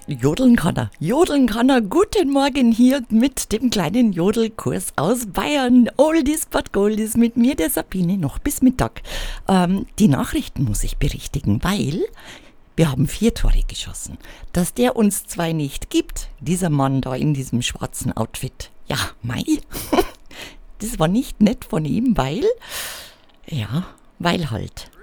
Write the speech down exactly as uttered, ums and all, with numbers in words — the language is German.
Jodeln kann er. Jodeln kann er. Guten Morgen hier mit dem kleinen Jodelkurs aus Bayern. Oldies but Goldies mit mir, der Sabine, noch bis Mittag. Ähm, die Nachrichten muss ich berichtigen, weil wir haben vier Tore geschossen. Dass der uns zwei nicht gibt, dieser Mann da in diesem schwarzen Outfit. Ja, mei. Das war nicht nett von ihm, weil, ja, weil halt.